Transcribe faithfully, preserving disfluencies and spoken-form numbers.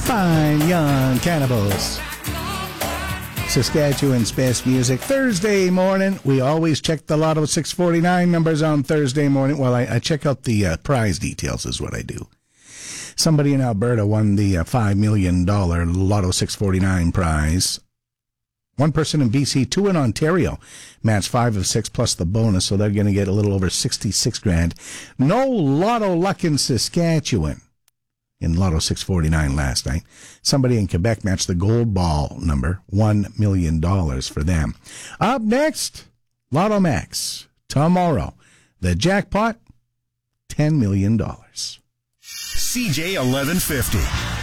Fine young cannibals. Saskatchewan's best music. Thursday morning. We always check the Lotto six forty-nine numbers on Thursday morning. Well, I, I check out the uh, prize details is what I do. Somebody in Alberta won the uh, five million dollars Lotto six forty-nine prize. One person in B C, two in Ontario, matched five of six plus the bonus, so they're going to get a little over sixty-six grand. No Lotto luck in Saskatchewan in Lotto six forty-nine last night. Somebody in Quebec matched the gold ball number, one million dollars for them. Up next, Lotto Max. Tomorrow, the jackpot, ten million dollars. C J eleven fifty.